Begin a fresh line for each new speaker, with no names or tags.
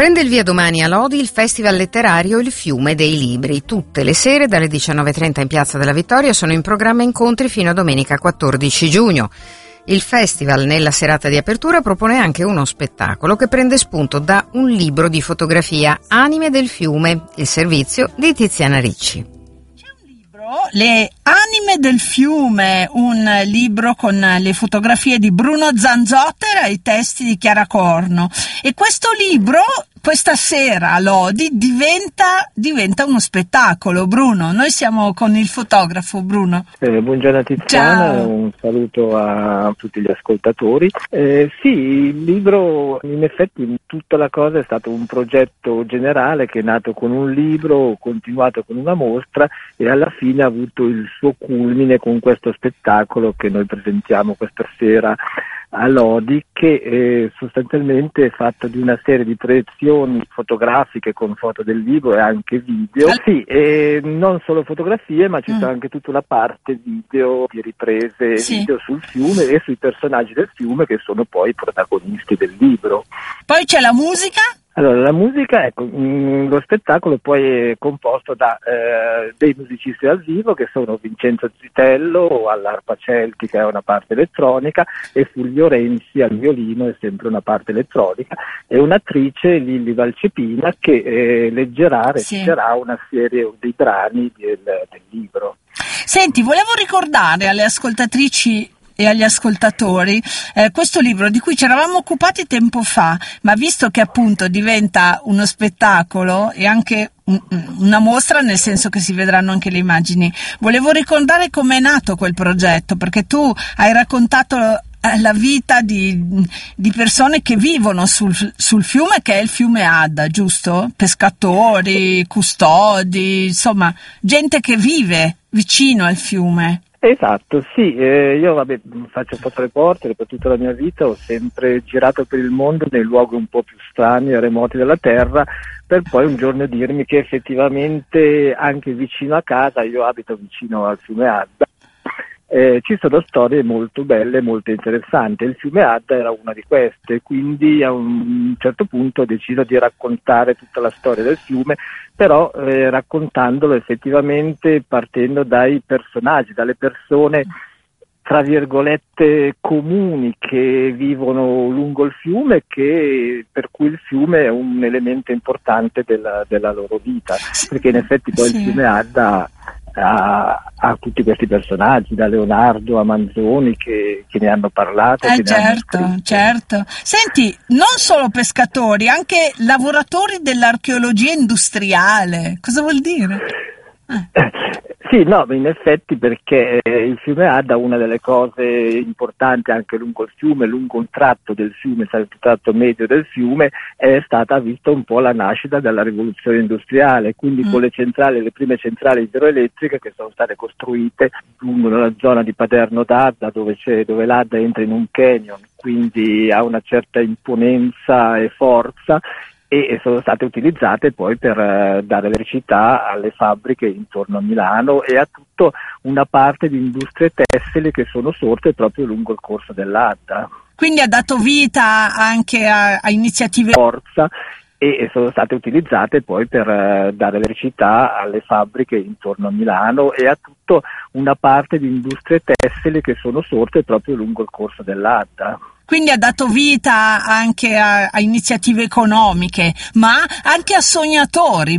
Prende il via domani a Lodi il festival letterario Il Fiume dei Libri. Tutte le sere dalle 19:30 in Piazza della Vittoria sono in programma incontri fino a domenica 14 giugno. Il festival nella serata di apertura propone anche uno spettacolo che prende spunto da un libro di fotografia, Anime del Fiume, il servizio di Tiziana Ricci.
Le Anime del Fiume, un libro con le fotografie di Bruno Zanzotter e i testi di Chiara Corno, e questo libro questa sera a Lodi diventa uno spettacolo. Bruno, noi siamo con il fotografo Bruno.
Buongiorno Tiziana. Ciao. Un saluto a tutti gli ascoltatori. Sì, il libro in effetti tutta la cosa è stato un progetto generale che è nato con un libro, continuato con una mostra e alla fine ha avuto il suo culmine con questo spettacolo che noi presentiamo questa sera a Lodi, che sostanzialmente è fatto di una serie di proiezioni fotografiche con foto del libro e anche video. Sì, non solo fotografie, ma ci sono anche tutta una parte video di riprese video sul fiume e sui personaggi del fiume che sono poi i protagonisti del libro.
Poi c'è la musica?
Allora, la musica, lo spettacolo poi è composto da dei musicisti dal vivo che sono Vincenzo Zitello all'arpa celtica e una parte elettronica e Fulvio Renzi al violino e sempre una parte elettronica, e un'attrice, Lilli Valcepina, che reciterà una serie dei brani del libro.
Senti, volevo ricordare alle ascoltatrici e agli ascoltatori questo libro di cui ci eravamo occupati tempo fa, ma visto che appunto diventa uno spettacolo e anche una mostra, nel senso che si vedranno anche le immagini, volevo ricordare com'è nato quel progetto, perché tu hai raccontato la vita di persone che vivono sul fiume, che è il fiume Adda, giusto? Pescatori, custodi, insomma gente che vive vicino al fiume.
Esatto, sì, io faccio fotoreporter per tutta la mia vita, ho sempre girato per il mondo nei luoghi un po' più strani e remoti della terra, per poi un giorno dirmi che effettivamente anche vicino a casa, io abito vicino al fiume Adda, ci sono storie molto belle, molto interessanti. Il fiume Adda era una di queste, quindi a un certo punto ho deciso di raccontare tutta la storia del fiume, però raccontandolo effettivamente partendo dai personaggi, dalle persone tra virgolette comuni che vivono lungo il fiume, per cui il fiume è un elemento importante della loro vita, perché in effetti poi il fiume Adda ha tutti questi personaggi, da Leonardo a Manzoni che ne hanno parlato.
Certo. Senti, non solo pescatori, anche lavoratori dell'archeologia industriale. Cosa vuol dire?
Sì, no, in effetti, perché il fiume Adda, una delle cose importanti anche lungo il fiume, lungo un tratto del fiume, il tratto medio del fiume, è stata vista un po' la nascita della rivoluzione industriale, quindi con le prime centrali idroelettriche che sono state costruite lungo la zona di Paterno d'Adda, dove l'Adda entra in un canyon, quindi ha una certa imponenza e forza, e sono state utilizzate poi per dare elettricità alle fabbriche intorno a Milano e a tutta una parte di industrie tessili che sono sorte proprio lungo il corso dell'Adda.
Quindi ha dato vita anche a iniziative
forza, e sono state utilizzate poi per dare elettricità alle fabbriche intorno a Milano e a tutta una parte di industrie tessili che sono sorte proprio lungo il corso dell'Adda.
Quindi ha dato vita anche a iniziative economiche, ma anche a sognatori.